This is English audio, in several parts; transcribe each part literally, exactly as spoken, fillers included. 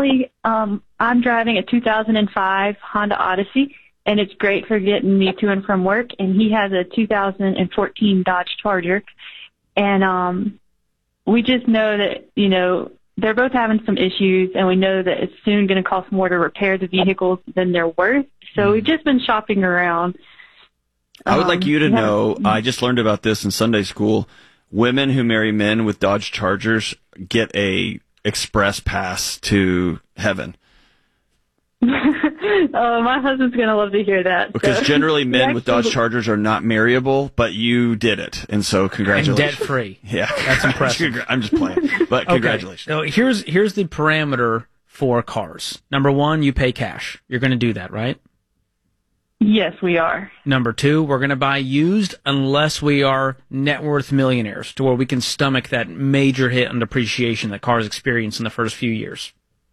currently, um, I'm driving a two thousand five Honda Odyssey, and it's great for getting me to and from work. And he has a two thousand fourteen Dodge Charger. And um, we just know that, you know, they're both having some issues, and we know that it's soon going to cost more to repair the vehicles than they're worth. So mm-hmm. we've just been shopping around. I would um, like you to yeah. know, I just learned about this in Sunday school. Women who marry men with Dodge Chargers get a express pass to heaven. Oh, my husband's going to love to hear that. Because so. generally men actually, with Dodge Chargers are not marryable, but you did it. And so congratulations. And debt-free. Yeah. That's impressive. I'm just playing. But okay. congratulations. So here's, here's the parameter for cars. Number one, you pay cash. You're going to do that, right? Yes, we are. Number two, we're going to buy used unless we are net worth millionaires to where we can stomach that major hit on depreciation that cars experience in the first few years.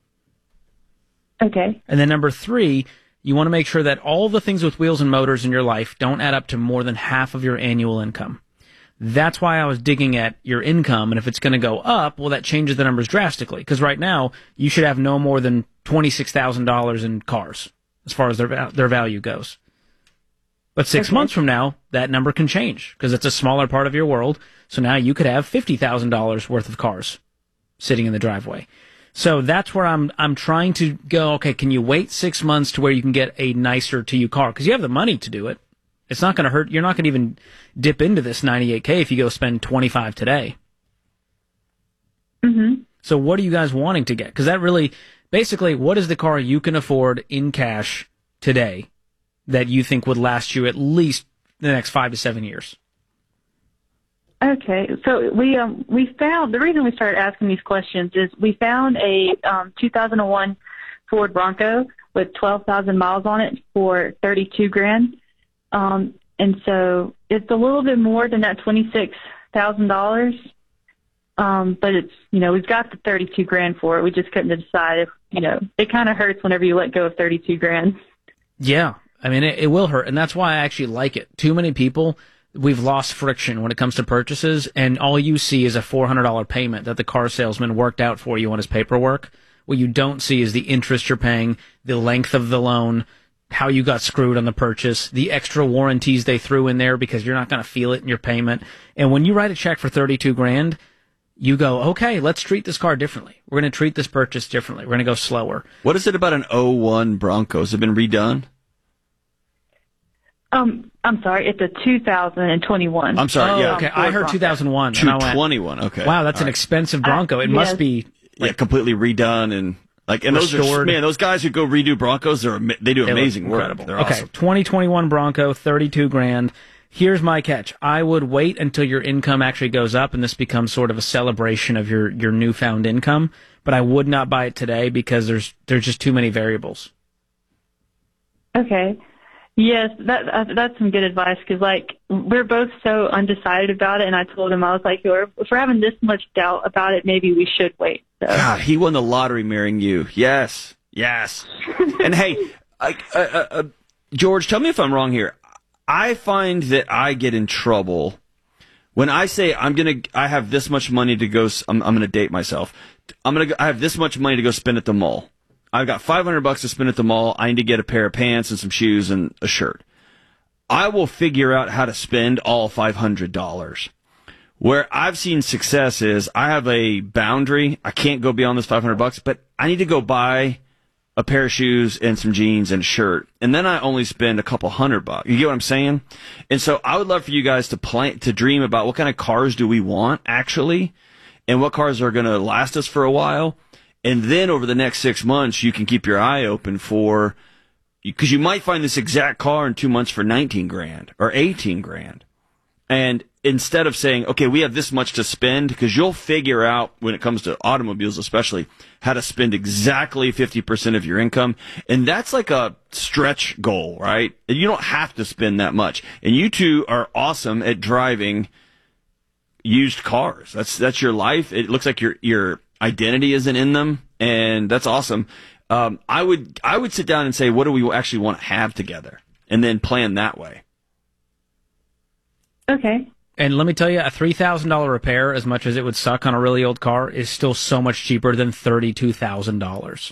Okay. And then number three, you want to make sure that all the things with wheels and motors in your life don't add up to more than half of your annual income. That's why I was digging at your income, and if it's going to go up, well, that changes the numbers drastically. Because right now, you should have no more than twenty-six thousand dollars in cars, as far as their their value goes. But six okay. months from now, that number can change, because it's a smaller part of your world. So now you could have fifty thousand dollars worth of cars sitting in the driveway. So that's where I'm I'm trying to go, okay, can you wait six months to where you can get a nicer to you car? Because you have the money to do it. It's not going to hurt. You're not going to even dip into this ninety-eight K if you go spend twenty-five today. Mm-hmm. So what are you guys wanting to get? Because that really, basically, what is the car you can afford in cash today that you think would last you at least the next five to seven years? Okay, so we um we found the reason we started asking these questions is we found a um two thousand one Ford Bronco with twelve thousand miles on it for thirty-two grand, um and so it's a little bit more than that twenty-six thousand dollars, um but it's you know we've got the thirty-two grand for it. We just couldn't decide if you know it kind of hurts whenever you let go of thirty-two grand. Yeah, I mean it, it will hurt, and that's why I actually like it. Too many people. We've lost friction when it comes to purchases, and all you see is a four hundred dollars payment that the car salesman worked out for you on his paperwork. What you don't see is the interest you're paying, the length of the loan, how you got screwed on the purchase, the extra warranties they threw in there because you're not going to feel it in your payment. And when you write a check for thirty-two grand, you go, okay, let's treat this car differently. We're going to treat this purchase differently. We're going to go slower. What is it about an oh one Bronco? Has it been redone? Um, I'm sorry, it's a two thousand twenty-one. I'm sorry, oh, yeah. okay. I heard Bronco. two thousand one. two twenty-one, okay. Wow, that's All an right. expensive Bronco. It uh, must yes. be like, yeah, completely redone and like and those restored. are man, those guys who go redo Broncos, they're ama- they do They amazing look work. incredible. They're okay, awesome. twenty twenty-one Bronco, thirty-two grand. Here's my catch. I would wait until your income actually goes up and this becomes sort of a celebration of your, your newfound income, but I would not buy it today because there's there's just too many variables. Okay. Yes, that, that that's some good advice because, like, we're both so undecided about it, and I told him, I was like, if we're having this much doubt about it, maybe we should wait. So. God, he won the lottery marrying you. Yes, yes. And hey, I, uh, uh, George, tell me if I'm wrong here. I find that I get in trouble when I say I'm gonna. I have this much money to go. I'm, I'm gonna date myself. I'm gonna. I have this much money to go spend at the mall. I've got five hundred bucks to spend at the mall. I need to get a pair of pants and some shoes and a shirt. I will figure out how to spend all five hundred dollars. Where I've seen success is I have a boundary. I can't go beyond this five hundred bucks, but I need to go buy a pair of shoes and some jeans and a shirt. And then I only spend a couple hundred bucks. You get what I'm saying? And so I would love for you guys to plan, to dream about what kind of cars do we want actually, and what cars are going to last us for a while. And then over the next six months, you can keep your eye open for, because you might find this exact car in two months for nineteen grand or eighteen grand. And instead of saying, okay, we have this much to spend, because you'll figure out when it comes to automobiles, especially, how to spend exactly fifty percent of your income. And that's like a stretch goal, right? And you don't have to spend that much. And you two are awesome at driving used cars. That's, that's your life. It looks like your, your, identity isn't in them, and that's awesome. Um, I would I would sit down and say, what do we actually want to have together, and then plan that way. Okay. And let me tell you, a three thousand dollars repair, as much as it would suck on a really old car, is still so much cheaper than thirty-two thousand dollars.